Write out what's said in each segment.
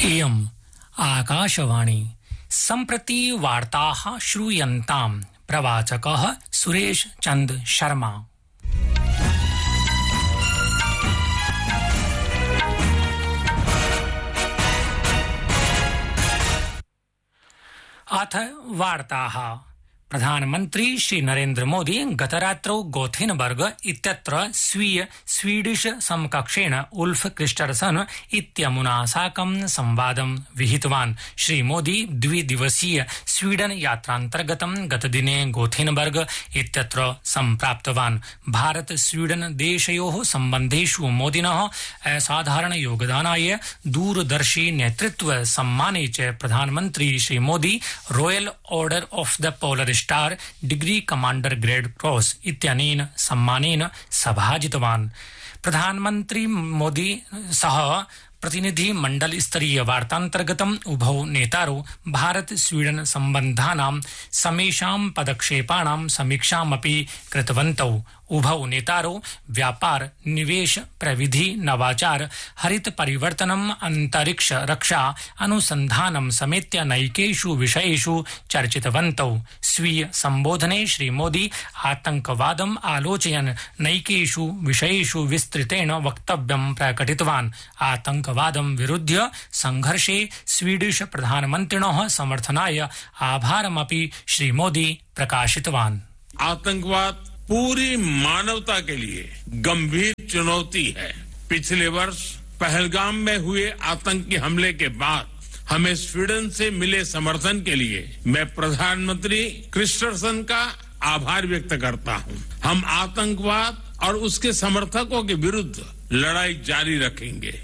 इयम् आकाशवाणी सम्प्रति वार्ताः श्रूयन्ताम् प्रवाचकः सुरेश चंद शर्मा। अथ वार्ताः। प्रधानमन्त्री श्री नरेन्द्र मोदी गतरात्रौ गोथेनबर्ग इत्यत्र स्वीय स्वीडिश समकक्षेण उल्फ क्रिस्टर्सन इत्यमुना साकं संवादं विहितवान्। श्री मोदी द्विदिवसीय स्वीडन यात्रान्तर्गतं गतदिने गोथेनबर्ग इत्यत्र सम्प्राप्तवान्। भारत स्वीडन देशयोः सम्बन्धेषु मोदिनः असाधारण योगदानाय दूरदर्शी नेतृत्व सम्माने च प्रधानमन्त्री Shri Modi royal order of the polar star degree commander grade cross इत्यनेन सम्मानेन सभाजितवान्। प्रधानमन्त्री मोदी सह प्रतिनिधि मंडल स्तरीय वार्तान्तर्गतम् उभौ नेतारौ भारत स्वीडन सम्बन्धानां समेषां पदक्षेपाणां समीक्षामपि कृतवन्तौ। उभौ नेतारौ व्यापार, निवेश, प्रविधि, नवाचार, हरित परिवर्तनम्, अंतरिक्ष रक्षा, अनुसंधानं समेत्य नैकेषु विषयेषु चर्चितवन्तौ। स्वीय संबोधने श्री मोदी आतंकवादम् आलोचयन् नैकेषु विषयेषु विस्तृतेन वक्तव्यं प्रकटितवान्। आतंकवादं विरुध्य संघर्षे स्वीडिश प्रधानमन्त्रिणः समर्थनाय आभारमपि श्री मोदी प्रकाशितवान्। आतंकवाद पूरी मानवता के लिए गंभीर चुनौती है। पिछले वर्ष पहलगाम में हुए आतंकी हमले के बाद हमें स्वीडन से मिले समर्थन के लिए मैं प्रधानमंत्री क्रिस्टर्सन का आभार व्यक्त करता हूं। हम आतंकवाद और उसके समर्थकों के विरुद्ध लड़ाई जारी रखेंगे।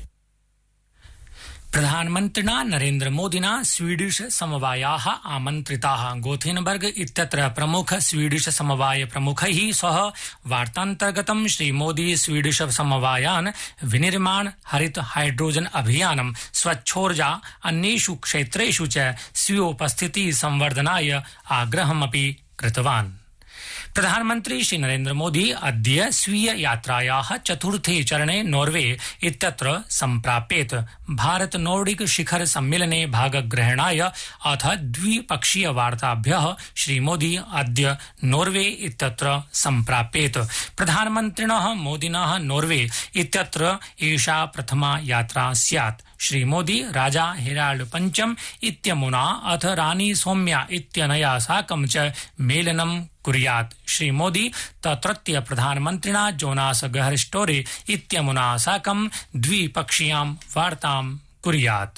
प्रधानमन्त्रिणा नरेन्द्र मोदिना स्वीडिश समवायाः आमन्त्रिताः। गोथेनबर्ग इत्यत्र प्रमुख स्वीडिश समवाय प्रमुखैः सह वार्तान्तर्गतं श्री मोदी स्वीडिश समवायान् विनिर्माण, हरित हाइड्रोजन अभियानं, स्वच्छोर्जा अन्येषु क्षेत्रेषु च स्वीयोपस्थिति संवर्धनाय आग्रहमपि कृतवान्। प्रधानमन्त्री श्री नरेन्द्र मोदी अद्य स्वीय यात्रायाः चतुर्थे चरणे नॉर्वे इत्यत्र सम्प्राप्येत। भारत नॉर्डिक शिखर सम्मेलने भागग्रहणाय अथ द्विपक्षीय वार्ताभ्यः श्री मोदी अद्य नॉर्वे इत्यत्र सम्प्राप्येत। प्रधानमन्त्रिणः मोदिनः नॉर्वे इत्यत्र एषा प्रथमा यात्रा स्यात्। श्री मोदी राजा हेराल्ड पंचम इत्यमुना अथ रानी सौम्या इत्यनया साकं च मेलनं कुर्यात्। श्री मोदी तत्रत्य प्रधानमन्त्रिणा जोनास गहर स्टोरे इत्यमुना साकं द्विपक्षीयां वार्तां कुर्यात्।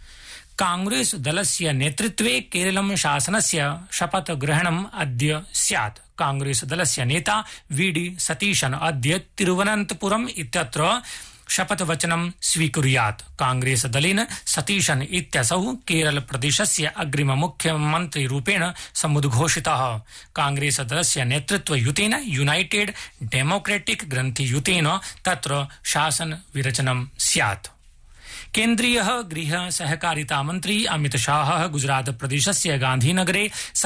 कांग्रेस दलस्य नेतृत्वे केरलं शासनस्य शपथ ग्रहणम् अद्य स्यात्। कांग्रेस दलस्य नेता वीडी सतीशन अद्य तिरुवनन्तपुरम् इत्यत्र शपथवचनं स्वीकुर्यात्। कांग्रेस दलेन सतीशन इत्यसौ केरल प्रदेशस्य अग्रिम मुख्यमन्त्री रूपेण समुद्घोषितः। कांग्रेस दलस्य नेतृत्वयुतेन यूनाइटेड डेमोक्रेटिक ग्रन्थि युतेन तत्र शासन विरचनं स्यात्। केन्द्रीय गृह सहकारिता मंत्री अमित शाह गुजरात प्रदेशस्य गांधीनगरे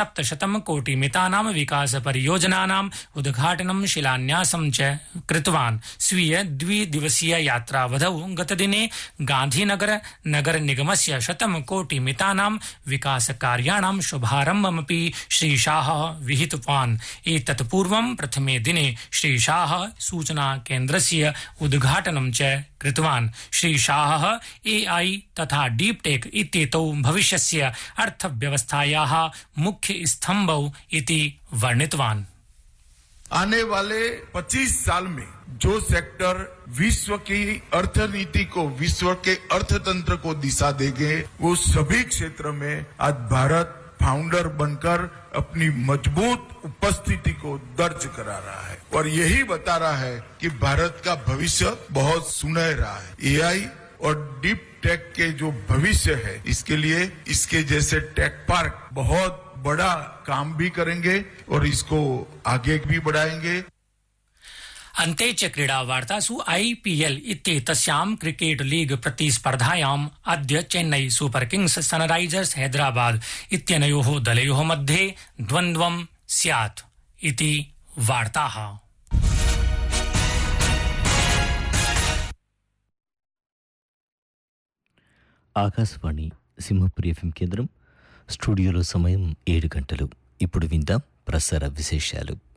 700 कोटिमितानां विकास परियोजनानाम् उद्घाटनं शिलान्यासं च कृतवान्। स्वीय द्विदिवसीय यात्रावधौ गतदिने गांधीनगर नगर निगमस्य 100 कोटिमितानां विकास कार्याणां शुभारम्भमपि श्री शाह विहितवान्। एतत् पूर्वं प्रथमे दिने श्री शाह सूचना केन्द्रस्य उद्घाटनं च कृतवान्। श्री शाह एआई तथा डीप टेक इत्येतौ भविष्यस्य अर्थव्यवस्थायाः मुख्य स्तंभौ इति वर्णितवान्। आने वाले 25 साल में जो सेक्टर विश्व की अर्थनीति को, विश्व के अर्थतंत्र को दिशा देंगे, वो सभी क्षेत्र में आज भारत फाउंडर बनकर अपनी मजबूत उपस्थिति को दर्ज करा रहा है और यही बता रहा है कि भारत का भविष्य बहुत सुनहरा है। एआई और डीप टेक के जो भविष्य है, इसके लिए इसके जैसे टेक पार्क बहुत बड़ा काम भी करेंगे और इसको आगे भी बढ़ाएंगे। अन्ते च क्रीडा वार्तासु आईपीएल इत्येतस्यां क्रिकेट लीग प्रतिस्पर्धायाम् अद्य Chennai super Kings Sunrisers Hyderabad इत्यनयोः दलयोः मध्ये द्वन्द्वं स्यात् इति वार्ताः। ఆకాశవాణి సింహపురి ఎఫ్ఎం కేంద్రం. స్టూడియోలో సమయం 7 గంటలు. ఇప్పుడు విందాం ప్రసార విశేషాలు.